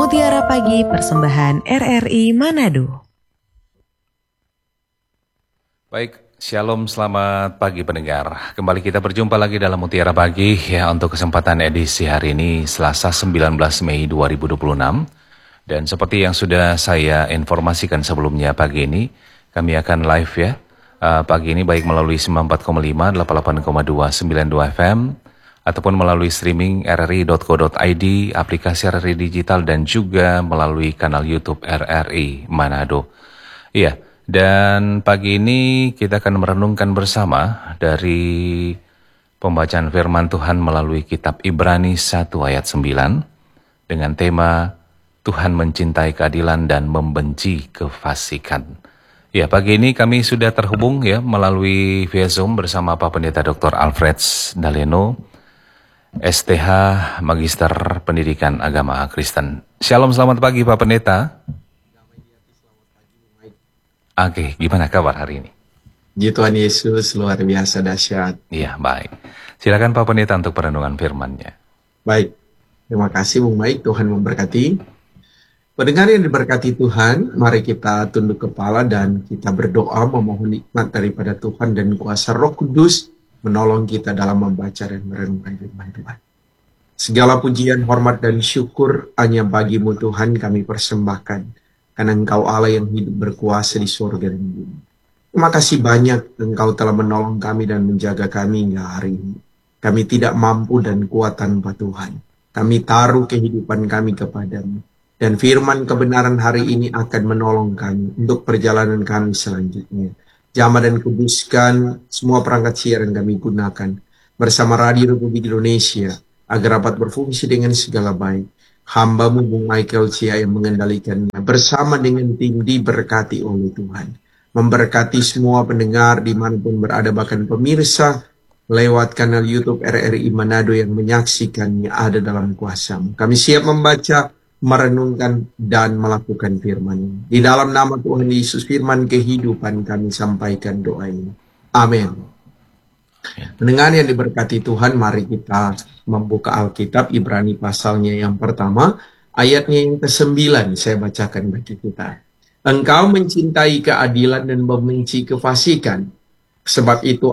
Mutiara Pagi persembahan RRI Manado. Baik, shalom, selamat pagi pendengar. Kembali kita berjumpa lagi dalam Mutiara Pagi ya untuk kesempatan edisi hari ini Selasa 19 Mei 2026. Dan seperti yang sudah saya informasikan sebelumnya pagi ini, kami akan live ya. Pagi ini baik melalui 94,5, 88,2, 92 FM ataupun melalui streaming rri.co.id, aplikasi RRI Digital dan juga melalui kanal YouTube RRI Manado. Iya, dan pagi ini kita akan merenungkan bersama dari pembacaan firman Tuhan melalui kitab Ibrani 1 ayat 9 dengan tema Tuhan mencintai keadilan dan membenci kefasikan. Ya, pagi ini kami sudah terhubung ya melalui via Zoom bersama Pak Pendeta Dr. Alfred Daleno, STH Magister Pendidikan Agama Kristen. Shalom, selamat pagi Pak Pendeta. Oke, gimana kabar hari ini? Puji Tuhan Yesus, luar biasa dahsyat. Iya, baik. Silakan Pak Pendeta untuk perenungan firman-Nya. Baik, terima kasih Bung Mike, Tuhan memberkati. Pendengar yang diberkati Tuhan, mari kita tunduk kepala dan kita berdoa memohon nikmat daripada Tuhan dan kuasa Roh Kudus menolong kita dalam membaca dan merenungkan firman Tuhan. Segala pujian, hormat, dan syukur hanya bagi-Mu Tuhan kami persembahkan, karena Engkau Allah yang hidup berkuasa di surga dan bumi. Terima kasih banyak Engkau telah menolong kami dan menjaga kami hingga hari ini. Kami tidak mampu dan kuat tanpa Tuhan. Kami taruh kehidupan kami kepadamu. Dan firman kebenaran hari ini akan menolong kami untuk perjalanan kami selanjutnya. Jamah dan kuduskan semua perangkat siar yang kami gunakan bersama Radio Republik Indonesia agar dapat berfungsi dengan segala baik. Hamba-Mu Bung Michael Cia yang mengendalikannya bersama dengan tim diberkati oleh Tuhan. Memberkati semua pendengar dimanapun berada, bahkan pemirsa lewat kanal YouTube RRI Manado yang menyaksikannya ada dalam kuasa-Mu. Kami siap membaca, merenungkan, dan melakukan firman-Mu. Di dalam nama Tuhan Yesus, firman kehidupan kami sampaikan doa ini. Amin. Pendengar yang diberkati Tuhan, mari kita membuka Alkitab Ibrani pasalnya yang pertama, ayatnya yang ke-9 saya bacakan bagi kita. Engkau mencintai keadilan dan membenci kefasikan. Sebab itu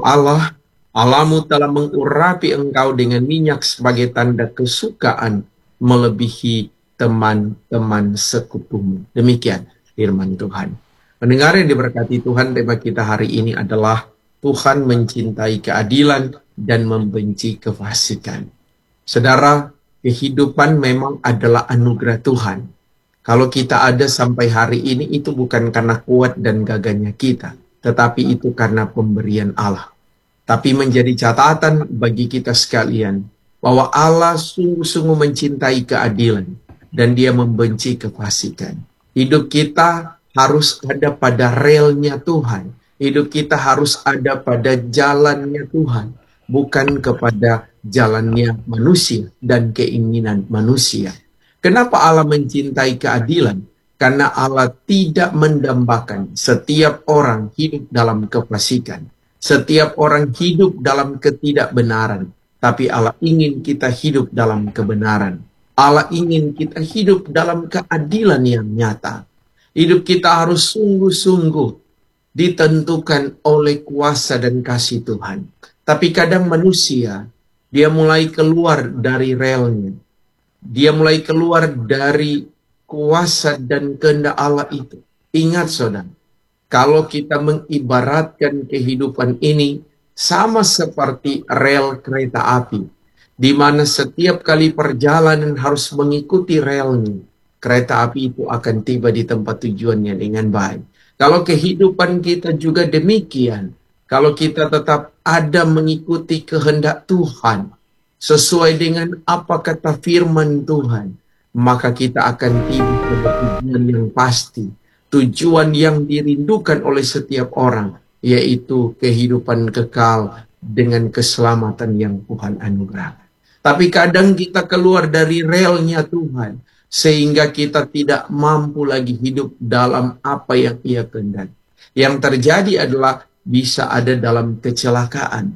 Allahmu telah mengurapi engkau dengan minyak sebagai tanda kesukaan melebihi teman-teman sekutumu. Demikian firman Tuhan. Pendengar yang diberkati Tuhan, tema kita hari ini adalah Tuhan mencintai keadilan dan membenci kefasikan. Saudara, kehidupan memang adalah anugerah Tuhan. Kalau kita ada sampai hari ini itu bukan karena kuat dan gagahnya kita, tetapi itu karena pemberian Allah. Tapi menjadi catatan bagi kita sekalian bahwa Allah sungguh-sungguh mencintai keadilan dan Dia membenci kefasikan. Hidup kita harus ada pada relnya Tuhan. Hidup kita harus ada pada jalannya Tuhan, bukan kepada jalannya manusia dan keinginan manusia. Kenapa Allah mencintai keadilan? Karena Allah tidak mendambakan setiap orang hidup dalam kefasikan. Setiap orang hidup dalam ketidakbenaran. Tapi Allah ingin kita hidup dalam kebenaran. Allah ingin kita hidup dalam keadilan yang nyata. Hidup kita harus sungguh-sungguh ditentukan oleh kuasa dan kasih Tuhan. Tapi kadang manusia, dia mulai keluar dari relnya. Dia mulai keluar dari kuasa dan kehendak Allah itu. Ingat saudara, kalau kita mengibaratkan kehidupan ini sama seperti rel kereta api, di mana setiap kali perjalanan harus mengikuti relnya, kereta api itu akan tiba di tempat tujuannya dengan baik. Kalau kehidupan kita juga demikian, kalau kita tetap ada mengikuti kehendak Tuhan, sesuai dengan apa kata firman Tuhan, maka kita akan tiba pada tujuan yang pasti, tujuan yang dirindukan oleh setiap orang, yaitu kehidupan kekal dengan keselamatan yang Tuhan anugerahkan. Tapi kadang kita keluar dari relnya Tuhan, sehingga kita tidak mampu lagi hidup dalam apa yang Ia kehendaki. Yang terjadi adalah bisa ada dalam kecelakaan.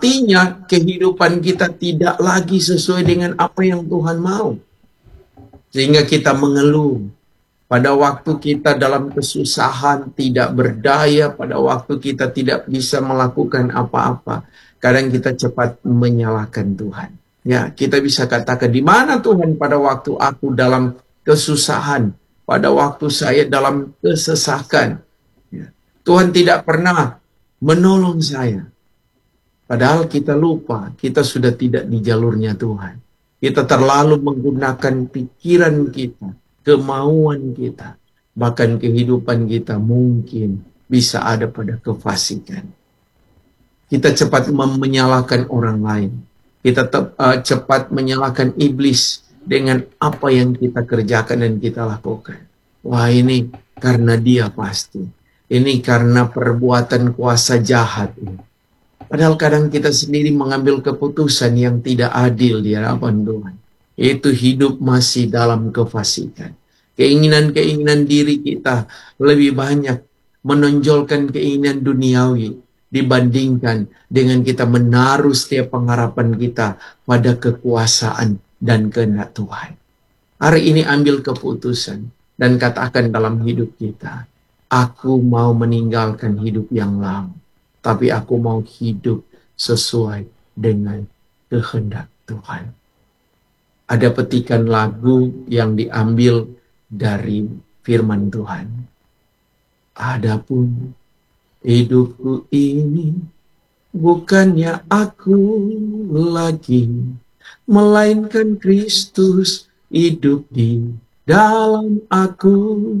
Artinya kehidupan kita tidak lagi sesuai dengan apa yang Tuhan mau. Sehingga kita mengeluh. Pada waktu kita dalam kesusahan, tidak berdaya, pada waktu kita tidak bisa melakukan apa-apa, kadang kita cepat menyalahkan Tuhan. Ya, kita bisa katakan, di mana Tuhan pada waktu aku dalam kesusahan, pada waktu saya dalam kesesakan. Ya. Tuhan tidak pernah menolong saya. Padahal kita lupa, kita sudah tidak di jalurnya Tuhan. Kita terlalu menggunakan pikiran kita, kemauan kita, bahkan kehidupan kita mungkin bisa ada pada kefasikan. Kita cepat menyalahkan orang lain. Kita cepat menyalahkan iblis dengan apa yang kita kerjakan dan kita lakukan. Wah, ini karena dia pasti. Ini karena perbuatan kuasa jahat ini. Padahal kadang kita sendiri mengambil keputusan yang tidak adil di hadapan Tuhan. Itu hidup masih dalam kefasikan. Keinginan-keinginan diri kita lebih banyak menonjolkan keinginan duniawi dibandingkan dengan kita menaruh setiap pengharapan kita pada kekuasaan dan kehendak Tuhan. Hari ini ambil keputusan dan katakan dalam hidup kita, aku mau meninggalkan hidup yang lama, tapi aku mau hidup sesuai dengan kehendak Tuhan. Ada petikan lagu yang diambil dari firman Tuhan. Adapun hidupku ini bukannya aku lagi, melainkan Kristus hidup di dalam aku.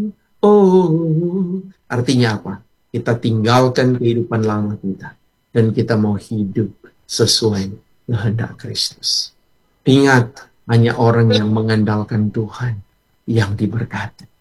Oh, artinya apa? Kita tinggalkan kehidupan lama kita dan kita mau hidup sesuai kehendak Kristus. Ingat, hanya orang yang mengandalkan Tuhan yang diberkati.